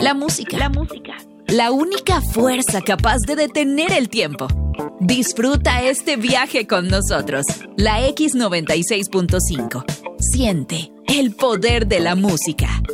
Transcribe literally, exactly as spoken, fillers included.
La música. La música. La única fuerza capaz de detener el tiempo. Disfruta este viaje con nosotros. La X noventa y seis punto cinco. Siente el poder de la música.